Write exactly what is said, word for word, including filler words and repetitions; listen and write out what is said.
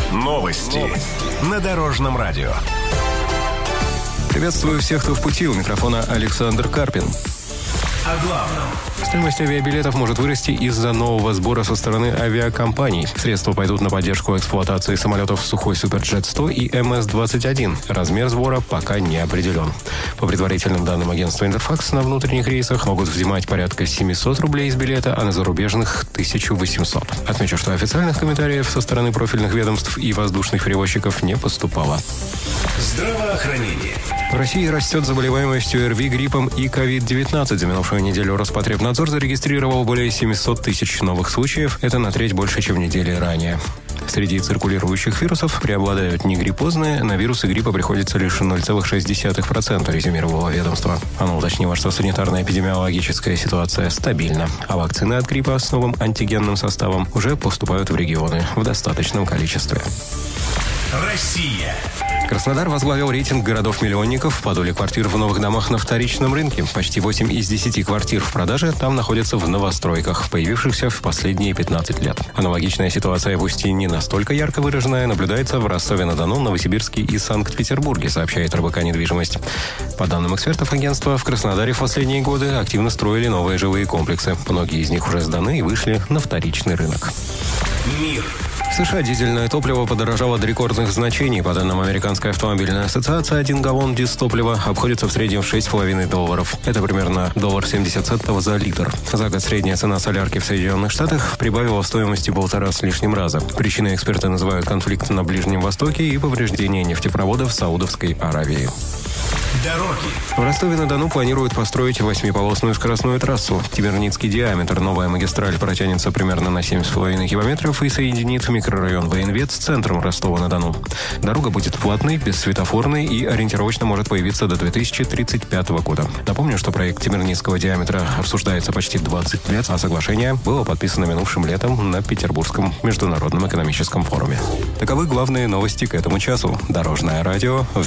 Новости на Дорожном радио. Приветствую всех, кто в пути. У микрофона Александр Карпин. О главном. Стоимость авиабилетов может вырасти из-за нового сбора со стороны авиакомпаний. Средства пойдут на поддержку эксплуатации самолетов Сухой Суперджет сто и эм эс двадцать один. Размер сбора пока не определен. По предварительным данным агентства Интерфакс, на внутренних рейсах могут взимать порядка семьсот рублей из билета, а на зарубежных – тысяча восемьсот. Отмечу, что официальных комментариев со стороны профильных ведомств и воздушных перевозчиков не поступало. Здравоохранение. В России растет заболеваемость ОРВИ, гриппом и ковид девятнадцать. За минувшую неделю Роспотребнадзор зарегистрировал более семьсот тысяч новых случаев. Это на треть больше, чем недели ранее. Среди циркулирующих вирусов преобладают негриппозные. На вирусы гриппа приходится лишь ноль целых шесть десятых процента, резюмировало ведомство. Оно уточнило, что санитарно-эпидемиологическая ситуация стабильна, а вакцины от гриппа с новым антигенным составом уже поступают в регионы в достаточном количестве. Россия. Краснодар возглавил рейтинг городов-миллионников по доле квартир в новых домах на вторичном рынке. Почти восемь из десяти квартир в продаже там находятся в новостройках, появившихся в последние пятнадцать лет. Аналогичная ситуация в Устье не настолько ярко выраженная, наблюдается в Ростове-на-Дону, Новосибирске и Санкт-Петербурге, сообщает эр бэ ка «Недвижимость». По данным экспертов агентства, в Краснодаре в последние годы активно строили новые жилые комплексы. Многие из них уже сданы и вышли на вторичный рынок. Мир. В США дизельное топливо подорожало до рекордных значений. По данным Американской автомобильной ассоциации, один галлон дизтоплива обходится в среднем в шесть с половиной долларов. Это примерно доллар семьдесят центов за литр. За год средняя цена солярки в Соединенных Штатах прибавила в стоимости полтора с лишним раза. Причиной эксперты называют конфликт на Ближнем Востоке и повреждение нефтепроводов в Саудовской Аравии. Дороги. В Ростове-на-Дону планируют построить восьмиполосную скоростную трассу. Тимирницкий диаметр. Новая магистраль протянется примерно на семь с половиной километров и соединит микрорайон Военвет с центром Ростова-на-Дону. Дорога будет платной, бессветофорной и ориентировочно может появиться до две тысячи тридцать пятого года. Напомню, что проект Тимирницкого диаметра обсуждается почти двадцать лет, а соглашение было подписано минувшим летом на Петербургском международном экономическом форуме. Таковы главные новости к этому часу. Дорожное радио.